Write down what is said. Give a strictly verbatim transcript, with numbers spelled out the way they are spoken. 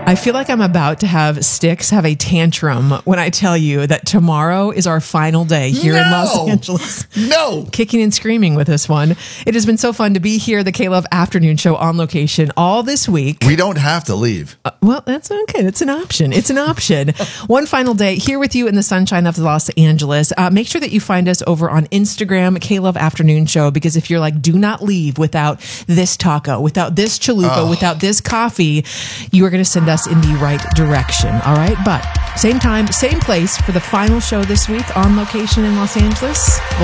I feel like I'm about to have Styx have a tantrum when I tell you that tomorrow is our final day here no! in Los Angeles. No! Kicking and screaming with this one. It has been so fun to be here, the K-Love Afternoon Show on location all this week. We don't have to leave. Uh, well, that's okay. It's an option. It's an option. One final day here with you in the sunshine of Los Angeles. Uh, make sure that you find us over on Instagram, K-Love Afternoon Show, because if you're like, do not leave without this taco, without this chalupa, Oh. without this coffee, you are going to send us in the right direction. All right. But same time, same place for the final show this week on location in Los Angeles. We'll